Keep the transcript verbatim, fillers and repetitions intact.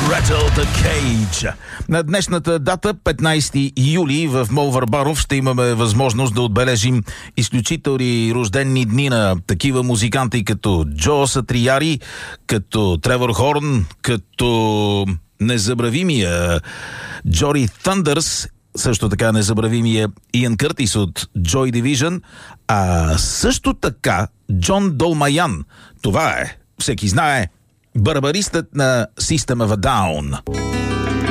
Rattle the Cage. На днешната дата, петнайсети юли, в Мол Върбанов ще имаме възможност да отбележим изключителни рождени дни на такива музиканти като Джо Сатрияри, като Тревор Хорн, като незабравимия Джори Thunders, също така незабравимия Иан Къртис от Joy Division, а също така Джон Долмаян. Това е, всеки знае, барбаристът на System of a Down.